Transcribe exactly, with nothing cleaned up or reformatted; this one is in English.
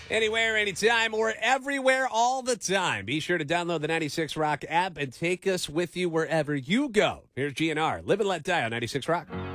Anywhere, anytime, or everywhere, all the time. Be sure to download the ninety-six Rock app and take us with you wherever you go. Here's G N R. Live and Let Die on ninety-six Rock.